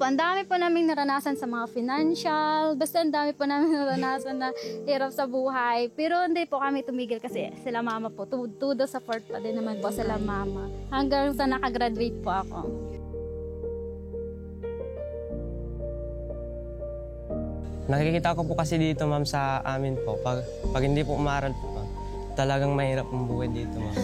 Opo, ang dami po namin naranasan sa mga financial, basta ang dami po namin naranasan na hirap sa buhay. Pero hindi po kami tumigil kasi sila mama po, tudo support pa din naman po sila mama. Hanggang sa nakagraduate po ako. Nakikita ko po kasi dito, ma'am, sa amin po, pag hindi po umaral po, ma'am, talagang mahirap ang buhay dito, ma'am.